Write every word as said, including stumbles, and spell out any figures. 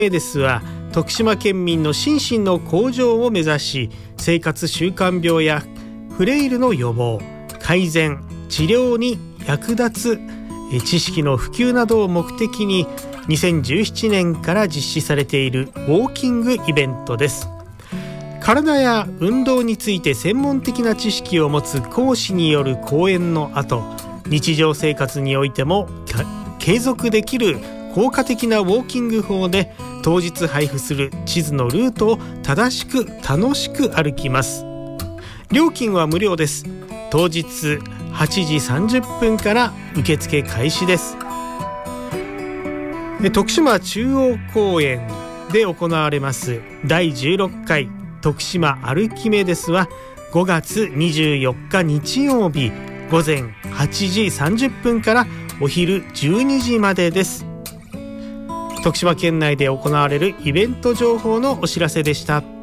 メデスは徳島県民の心身の向上を目指し、生活習慣病やフレイルの予防、改善、治療に役立つ知識の普及などを目的ににせんじゅうななねんから実施されているウォーキングイベントです。体や運動について専門的な知識を持つ講師による講演の後、日常生活においても継続できる効果的なウォーキング法で当日配布する地図のルートを正しく楽しく歩きます。料金は無料です。当日はちじさんじゅっぷんから受付開始です。徳島中央公園で行われますだいじゅうろっかい徳島アルキメデスはごがつにじゅうよっか日曜日ごぜんはちじさんじゅっぷんからお昼じゅうにじまでです。徳島県内で行われるイベント情報のお知らせでした。